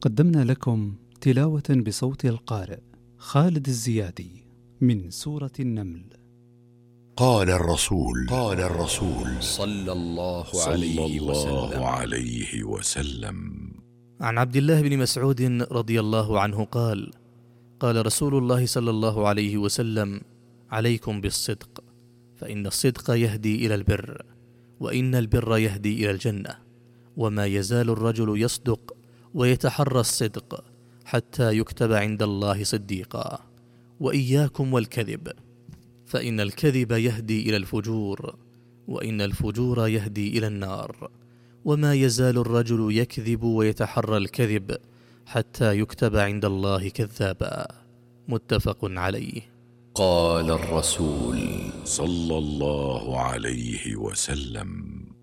قدمنا لكم تلاوة بصوت القارئ خالد الزيادي من سورة النمل. قال الرسول صلى الله عليه وسلم. عن عبد الله بن مسعود رضي الله عنه قال: قال رسول الله صلى الله عليه وسلم: عليكم بالصدق، فإن الصدق يهدي إلى البر، وإن البر يهدي إلى الجنة، وما يزال الرجل يصدق ويتحرى الصدق حتى يكتب عند الله صديقا. وإياكم والكذب، فإن الكذب يهدي إلى الفجور، وإن الفجور يهدي إلى النار، وما يزال الرجل يكذب ويتحرى الكذب حتى يكتب عند الله كذابا. متفق عليه. قال الرسول صلى الله عليه وسلم: